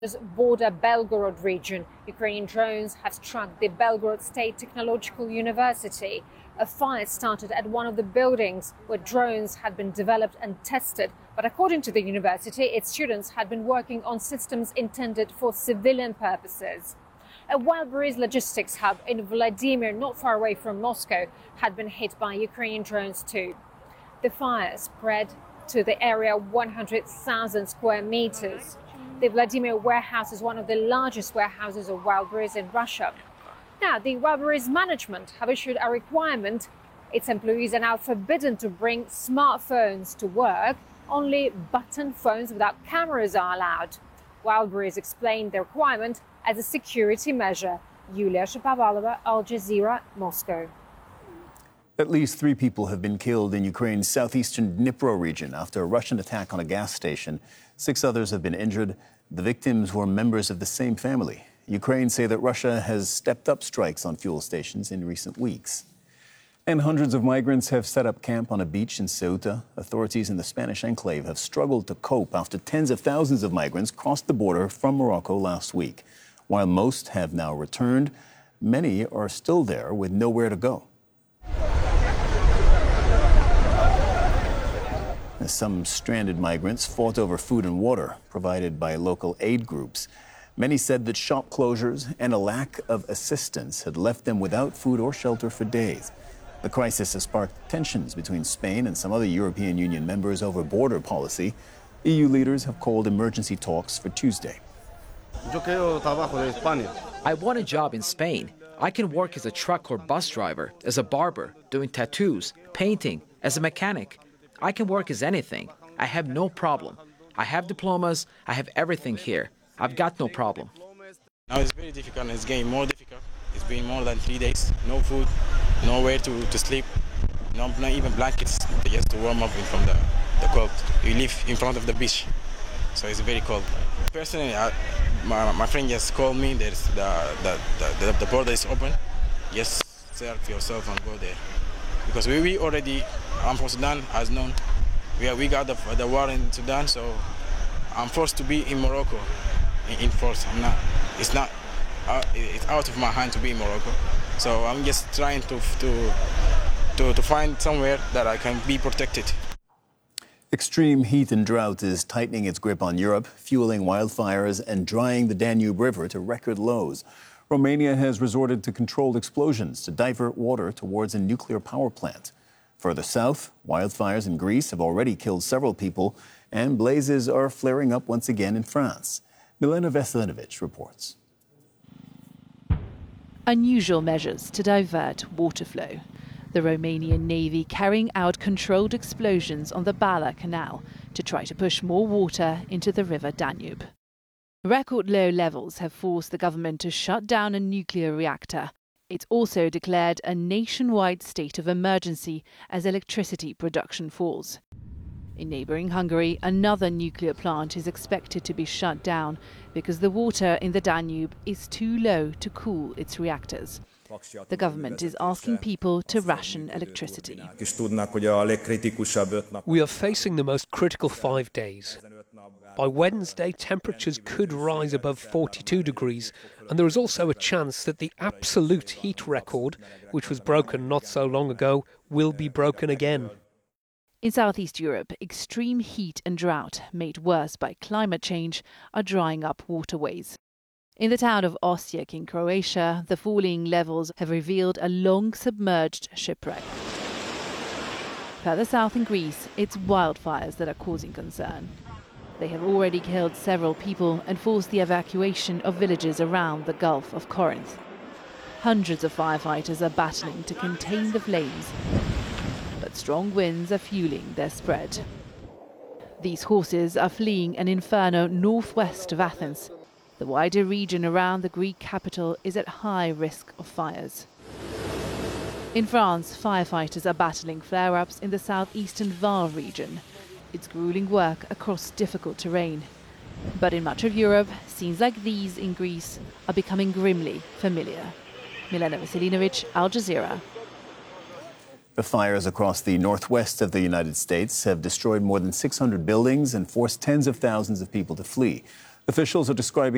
border Belgorod region. Ukrainian drones have struck the Belgorod State Technological University. A fire started at one of the buildings where drones had been developed and tested. But according to the university, its students had been working on systems intended for civilian purposes. A Wildberries logistics hub in Vladimir, not far away from Moscow, had been hit by Ukrainian drones too. The fire spread to the area 100,000 square meters. The Vladimir warehouse is one of the largest warehouses of Wildberries in Russia. Now, the Wildberries management have issued a requirement. Its employees are now forbidden to bring smartphones to work. Only button phones without cameras are allowed. Wildberries explained the requirement as a security measure. Yulia Shapovalova, Al Jazeera, Moscow. At least 3 people have been killed in Ukraine's southeastern Dnipro region after a Russian attack on a gas station. 6 others have been injured. The victims were members of the same family. Ukraine say that Russia has stepped up strikes on fuel stations in recent weeks. And hundreds of migrants have set up camp on a beach in Ceuta. Authorities in the Spanish enclave have struggled to cope after tens of thousands of migrants crossed the border from Morocco last week. While most have now returned, many are still there with nowhere to go. Some stranded migrants fought over food and water provided by local aid groups. Many said that shop closures and a lack of assistance had left them without food or shelter for days. The crisis has sparked tensions between Spain and some other European Union members over border policy. EU leaders have called emergency talks for Tuesday. I want a job in Spain. I can work as a truck or bus driver, as a barber, doing tattoos, painting, as a mechanic. I can work as anything. I have no problem. I have diplomas. I have everything here. I've got no problem. Now it's very difficult. It's getting more difficult. It's been more than 3 days. No food, nowhere to sleep. Not even blankets just to warm up from the cold. We live in front of the beach, so it's very cold. Personally, my friend just called me. There's the border is open. Just serve yourself and go there. Because we already, I'm from Sudan, as known. We got the war in Sudan, so I'm forced to be in Morocco, in force. It's out of my hand to be in Morocco. So I'm just trying to find somewhere that I can be protected. Extreme heat and drought is tightening its grip on Europe, fueling wildfires and drying the Danube River to record lows. Romania has resorted to controlled explosions to divert water towards a nuclear power plant. Further south, wildfires in Greece have already killed several people, and blazes are flaring up once again in France. Milena Veselinovic reports. Unusual measures to divert water flow. The Romanian Navy carrying out controlled explosions on the Bala Canal to try to push more water into the river Danube. Record low levels have forced the government to shut down a nuclear reactor. It's also declared a nationwide state of emergency as electricity production falls. In neighbouring Hungary, another nuclear plant is expected to be shut down because the water in the Danube is too low to cool its reactors. The government is asking people to ration electricity. We are facing the most critical 5 days. By Wednesday, temperatures could rise above 42 degrees, and there is also a chance that the absolute heat record, which was broken not so long ago, will be broken again. In Southeast Europe, extreme heat and drought, made worse by climate change, are drying up waterways. In the town of Osijek in Croatia, the falling levels have revealed a long-submerged shipwreck. Further south in Greece, it's wildfires that are causing concern. They have already killed several people and forced the evacuation of villages around the Gulf of Corinth. Hundreds of firefighters are battling to contain the flames, but strong winds are fueling their spread. These horses are fleeing an inferno northwest of Athens. The wider region around the Greek capital is at high risk of fires. In France, firefighters are battling flare-ups in the southeastern Var region. It's grueling work across difficult terrain. But in much of Europe, scenes like these in Greece are becoming grimly familiar. Milena Veselinovic, Al Jazeera. The fires across the northwest of the United States have destroyed more than 600 buildings and forced tens of thousands of people to flee. Officials are describing